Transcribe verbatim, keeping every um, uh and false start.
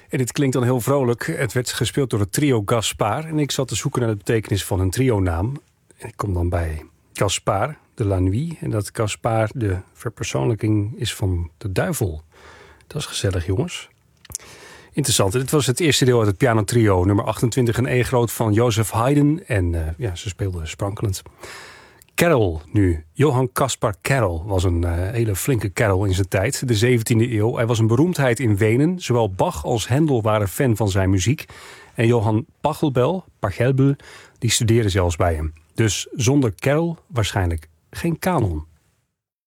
En dit klinkt dan heel vrolijk. Het werd gespeeld door het trio Gaspar. En ik zat te zoeken naar de betekenis van een trio-naam. En ik kom dan bij Gaspard de la Nuit. En dat Gaspard de verpersoonlijking is van de duivel. Dat is gezellig, jongens. Interessant. Dit was het eerste deel uit het pianotrio. Nummer achtentwintig in E groot van Joseph Haydn. En uh, ja, ze speelden sprankelend. Carroll nu. Johann Caspar Carroll was een uh, hele flinke kerel in zijn tijd, de zeventiende eeuw. Hij was een beroemdheid in Wenen. Zowel Bach als Händel waren fan van zijn muziek. En Johann Pachelbel, Pachelbel, die studeerde zelfs bij hem. Dus zonder Carroll waarschijnlijk geen kanon.